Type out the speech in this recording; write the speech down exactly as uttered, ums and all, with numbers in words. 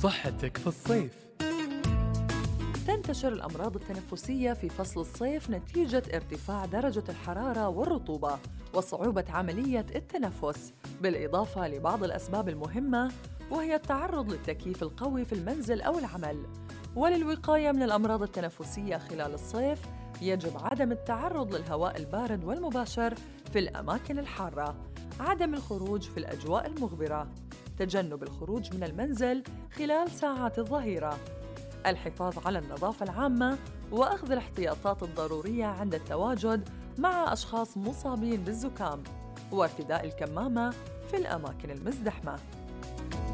صحتك في الصيف. تنتشر الأمراض التنفسية في فصل الصيف نتيجة ارتفاع درجة الحرارة والرطوبة وصعوبة عملية التنفس، بالإضافة لبعض الأسباب المهمة وهي التعرض للتكييف القوي في المنزل أو العمل. وللوقاية من الأمراض التنفسية خلال الصيف يجب عدم التعرض للهواء البارد والمباشر في الأماكن الحارة، عدم الخروج في الأجواء المغبرة، تجنب الخروج من المنزل خلال ساعات الظهيرة، الحفاظ على النظافة العامة وأخذ الاحتياطات الضرورية عند التواجد مع أشخاص مصابين بالزكام، وارتداء الكمامة في الأماكن المزدحمة.